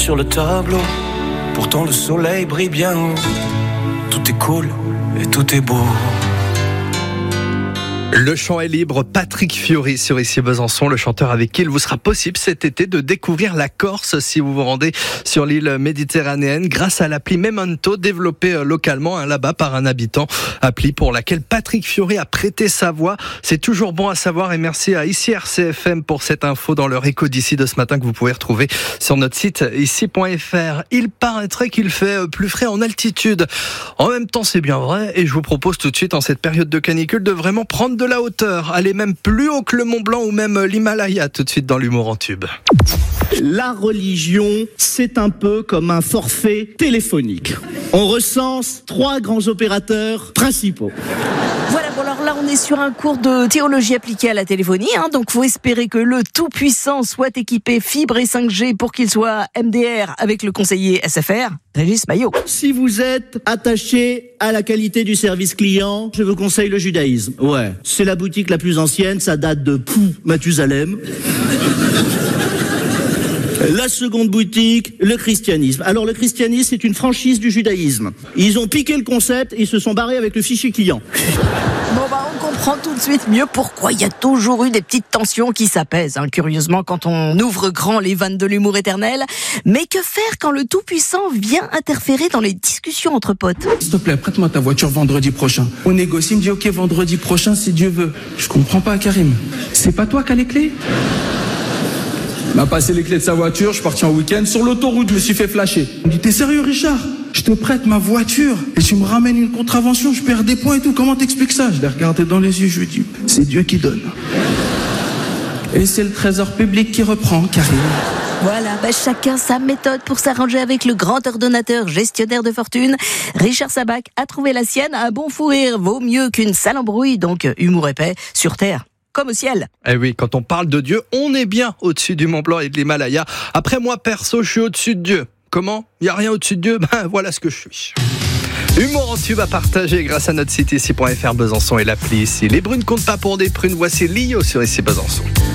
sur le tableau. Pourtant le soleil brille bien haut. Tout est cool et tout est beau. Le chant est libre, Patrick Fiori sur Ici Besançon, le chanteur avec qui il vous sera possible cet été de découvrir la Corse si vous vous rendez sur l'île méditerranéenne grâce à l'appli Memento développée localement là-bas par un habitant, appli pour laquelle Patrick Fiori a prêté sa voix. C'est toujours bon à savoir et merci à Ici RCFM pour cette info dans leur écho d'ici de ce matin que vous pouvez retrouver sur notre site ici.fr. Il paraîtrait qu'il fait plus frais en altitude. En même temps, c'est bien vrai et je vous propose tout de suite en cette période de canicule de vraiment prendre de la hauteur, aller même plus haut que le Mont Blanc ou même l'Himalaya tout de suite dans l'humour en tube. La religion, c'est un peu comme un forfait téléphonique. On recense 3 grands opérateurs principaux. Voilà, bon alors là on est sur un cours de théologie appliquée à la téléphonie, donc faut espérer que le Tout-Puissant soit équipé fibre et 5G pour qu'il soit MDR avec le conseiller SFR, Régis Maillot. Si vous êtes attaché à la qualité du service client, je vous conseille le judaïsme. Ouais, c'est la boutique la plus ancienne, ça date de Mathusalem. La seconde boutique, le christianisme. Alors le christianisme, c'est une franchise du judaïsme. Ils ont piqué le concept et ils se sont barrés avec le fichier client. Bon on comprend tout de suite mieux pourquoi il y a toujours eu des petites tensions qui s'apaisent, curieusement quand on ouvre grand les vannes de l'humour éternel. Mais que faire quand le Tout-Puissant vient interférer dans les discussions entre potes ? S'il te plaît, prête-moi ta voiture vendredi prochain. On négocie, il me dit ok, vendredi prochain si Dieu veut. Je comprends pas, Karim. C'est pas toi qui as les clés ? Il m'a passé les clés de sa voiture, je suis parti en week-end. Sur l'autoroute, je me suis fait flasher. Il me dit, t'es sérieux, Richard ? Je te prête ma voiture et tu me ramènes une contravention, je perds des points et tout. Comment t'expliques ça ? Je l'ai regardé dans les yeux, je lui ai dit, c'est Dieu qui donne. Et c'est le trésor public qui reprend, Karim. Voilà, chacun sa méthode pour s'arranger avec le grand ordonnateur gestionnaire de fortune. Richard Sabac a trouvé la sienne. Un bon fou rire vaut mieux qu'une sale embrouille, donc humour épais sur Terre comme au ciel. Eh oui, quand on parle de Dieu, on est bien au-dessus du Mont Blanc et de l'Himalaya. Après moi, perso, je suis au-dessus de Dieu. Comment ? Il n'y a rien au-dessus de Dieu ? Voilà ce que je suis. Humour en tube à partager grâce à notre site ici.fr Besançon et l'appli ici. Les brunes comptent pas pour des prunes. Voici Lio sur Ici Besançon.